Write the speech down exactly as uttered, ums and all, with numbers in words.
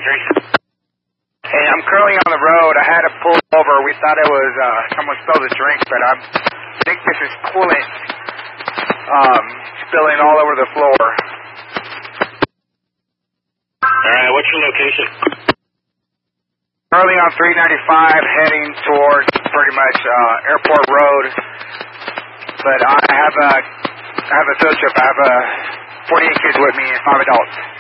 three. Hey, I'm currently on the road. I had to pull over. We thought it was uh, someone spilled a drink, but I'm, I think this is coolant um, spilling all over the floor. All right, what's your location? Currently on three ninety-five, heading towards pretty much uh, Airport Road. But I have a, I have a field trip. I have a forty-eight kids with me and five adults.